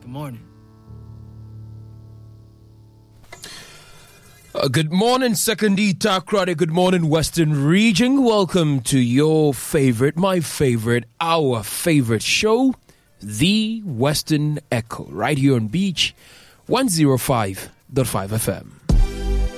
morning. Good morning, Second Takrade. Good morning, Western Region. Welcome to your favorite, my favorite, our favorite show, The Western Echo, right here on Beach 105.5 FM.